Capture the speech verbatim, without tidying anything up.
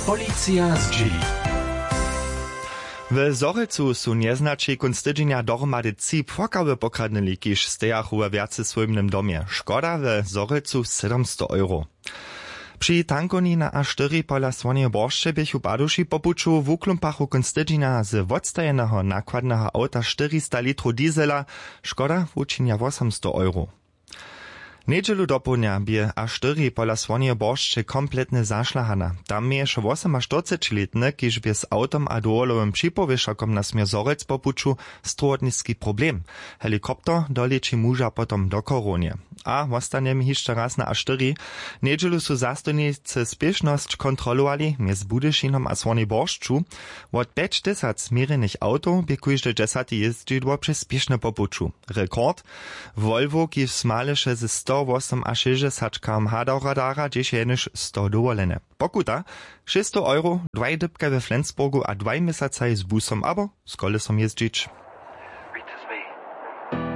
Policja z G. W Zorylcu su nieznači kunc tydźenia dohromady trzy płakawe pokradnili, kiž stejachu we wjace swojimnym domie. Škoda w Zorylcu siedemsto euro. Při tankoni na A čtyři pola Słonie Boršče běchu baduši popuču w uklumpachu kunc tydźenia z wodstajeného nakładnego auta czterysta litrów diesela. Škoda wučinia osemsto euro. Nedźelu dopołudnia bie A čtyři pola Słonie Boršče kompletnie zašlahana. Tam mieješ osemstočetrdesatletny, kiž bie z autom a dovolowym připowieszakom na smier Zorylc popuču strowotniski problem. Helikopter doleči muža potom do koronie. A wostaniem jeszcze raz na A čtyři. Nedźelu su zastojnicy spieszność kontrolowali między Budyšinom a Słonie Boršču. Od pięć tysac zmierenych autow bie kujże desati jeździdło przez spieszne popuču. Rekord? Volvo kiw smaleše ze sto osiem a šestdesat kilometrów radara, gdzieś jeniż sto dowolene. Pokuta sześćset euro, dwa dybka we Flensburgu a dwa miesiące z busom, abo z kolesom jeździć.